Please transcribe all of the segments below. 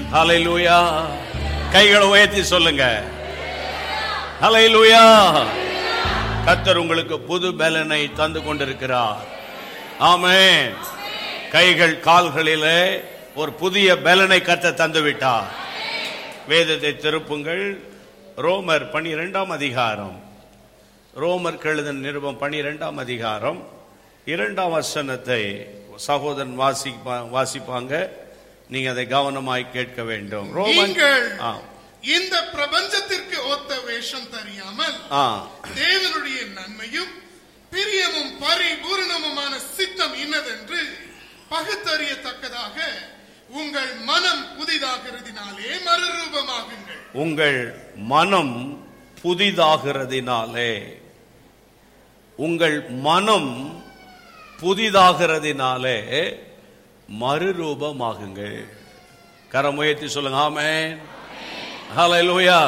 ஹல்லேலூயா. கைகளை உயர்த்தி சொல்லுங்க ஹல்லேலூயா. கர்த்தர் உங்களுக்கு புது பலனை தந்து கொண்டிருக்கிறார். ஆமென். கைகள் கால்களிலே ஒரு புதிய பலனை கர்த்தர் தந்து விட்டார். வேதத்தை திருப்புங்கள். ரோமர் 12ஆம் அதிகாரம். ரோமர் எழுதின நிருபம் 12ஆம் அதிகாரம் 2ஆம் வசனத்தை சகோதரன் வாசிப்பாங்க. நீங்க அதை கவனமாய் கேட்க வேண்டும். நீங்கள் இந்த பிரபஞ்சத்திற்கு ஒத்த வேஷம் தெரியாமல் தேவனுடைய நன்மையும் பிரியமும் பரிபூரணமுமான சித்தம் இன்னதென்று பகுத்தறியத்தக்கதாக உங்கள் மனம் புதிதாகிறதினாலே மறுரூபமாகுங்கள். உங்கள் மனம் புதிதாகிறதினாலே, உங்கள் மனம் புதிதாகிறதினாலே மறுரூபமாகுங்கள். கரமுயர்த்தி சொல்லுங்க ஆமென். ஹல்லேலூயா.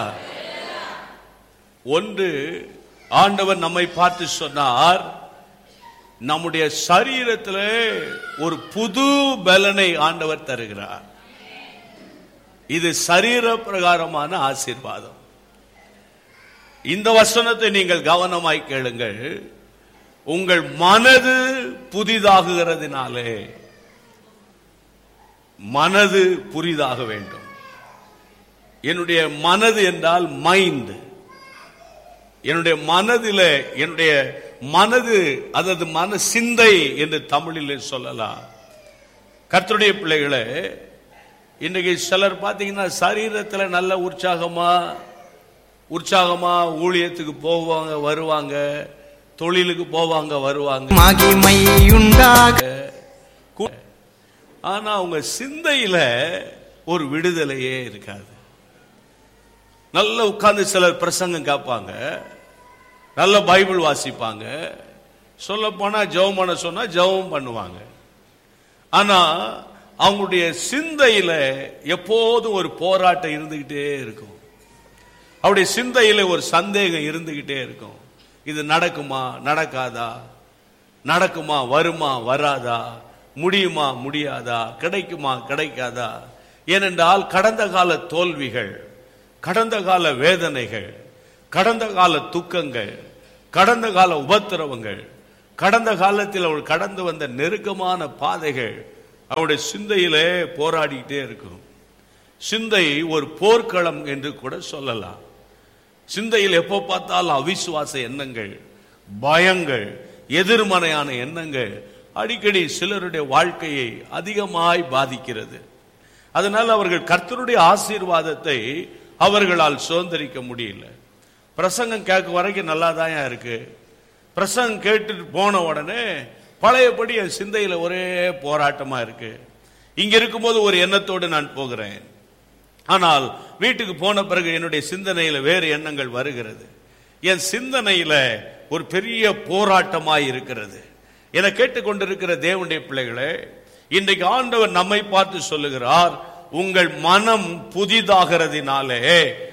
ஒன்று, ஆண்டவர் நம்மை பார்த்து சொன்னார், நம்முடைய சரீரத்தில் ஒரு புது பலனை ஆண்டவர் தருகிறார். இது சரீர பிரகாரமான ஆசீர்வாதம். இந்த வசனத்தை நீங்கள் கவனமாய் கேளுங்கள். உங்கள் மனது புதிதாகுகிறதினாலே, மனது புதிதாக வேண்டும். என்னுடைய மனது என்றால் மைண்ட். என்னுடைய மனதில், என்னுடைய மனது, அதாவது மன சிந்தை என்று தமிழில் சொல்லலாம். கர்த்தருடைய பிள்ளைகளே, இன்னைக்கு சிலர் பார்த்தீங்கன்னா சரீரத்தில் நல்ல உற்சாகமா ஊழியத்துக்கு போவாங்க வருவாங்க, தொழிலுக்கு போவாங்க வருவாங்க, ஆனா அவங்க சிந்தையில ஒரு விடுதலையே இருக்காது. நல்ல உட்கார்ந்து சிலர் பிரசங்கம் கேட்பாங்க, நல்ல பைபிள் வாசிப்பாங்க, சொல்ல போனா ஜெபம் பண்ண சொன்னா ஜெபம் பண்ணுவாங்க. ஆனா அவங்களுடைய சிந்தையில எப்போதும் ஒரு போராட்டம் இருந்துகிட்டே இருக்கும். அவருடைய சிந்தையில ஒரு சந்தேகம் இருந்துகிட்டே இருக்கும். இது நடக்குமா நடக்காதா, நடக்குமா வருமா வராதா, முடியுமா முடியாதா, கிடைக்குமா கிடைக்காதா. ஏனென்றால் கடந்த கால தோல்விகள், கடந்த கால வேதனைகள், கடந்த கால துக்கங்கள், கடந்த கால உபத்திரவங்கள், கடந்த காலத்தில் அவள் கடந்து வந்த நெருக்கமான பாதைகள் அவருடைய சிந்தையிலே போராடிக்கிட்டே இருக்கும். சிந்தை ஒரு போர்க்களம் என்று கூட சொல்லலாம். சிந்தையில் எப்போ பார்த்தாலும் அவிசுவாச எண்ணங்கள், பயங்கள், எதிர்மறையான எண்ணங்கள் அடிக்கடி சிலருடைய வாழ்க்கையை அதிகமாய் பாதிக்கிறது. அதனால் அவர்கள் கர்த்தருடைய ஆசீர்வாதத்தை அவர்களால் சுதந்திரிக்க முடியல. பிரசங்கம் கேட்க வரைக்கும் நல்லா தான் இருக்கு. பிரசங்கம் கேட்டுட்டு போன உடனே பழையபடி என் சிந்தையில ஒரே போராட்டமா இருக்கு. இங்க இருக்கும்போது ஒரு எண்ணத்தோடு நான் போகிறேன், ஆனால் வீட்டுக்கு போன பிறகு என்னுடைய சிந்தனையில வேறு எண்ணங்கள் வருகிறது. என் சிந்தனையில ஒரு பெரிய போராட்டமாய் இருக்கிறது. என கேட்டுக்கொண்டிருக்கிற தேவனுடைய பிள்ளைகளே, இன்றைக்கு ஆண்டவர் நம்மை பார்த்து சொல்லுகிறார், உங்கள் மனம் புதிதாகிறதினாலே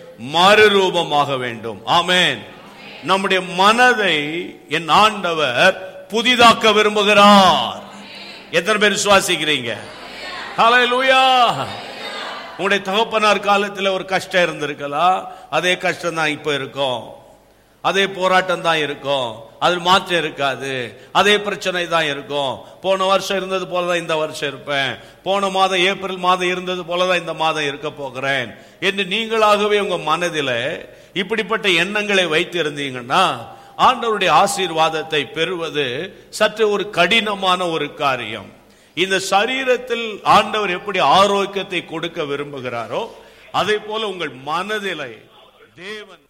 மறுரூபமாக வேண்டும். ஆமென். நம்முடைய மனதை என் ஆண்டவர் புதிதாக்க விரும்புகிறார். எத்தனை பேர் விசுவாசிக்கிறீங்க? ஹல்லேலூயா. உங்களுடைய தகப்பனார் காலத்தில் ஒரு கஷ்டம் இருந்திருக்கலாம், அதே கஷ்டம் தான் இப்ப இருக்கும், அதே போராட்டம் தான் இருக்கும், அதில் மாற்றம் இருக்காது, அதே பிரச்சனை தான் இருக்கும். போன வருஷம் இருந்தது போலதான் இந்த வருஷம் இருப்பேன், போன மாதம் ஏப்ரல் மாதம் இருந்தது போலதான் இந்த மாதம் இருக்க போகிறேன் என்று நீங்களாகவே உங்க மனதில் இப்படிப்பட்ட எண்ணங்களை வைத்து இருந்தீங்கன்னா ஆண்டவருடைய ஆசீர்வாதத்தை பெறுவது சற்று ஒரு கடினமான ஒரு காரியம். இந்த சரீரத்தில் ஆண்டவர் எப்படி ஆரோக்கியத்தை கொடுக்க விரும்புகிறாரோ அதே போல உங்கள் மனதிலே தேவன்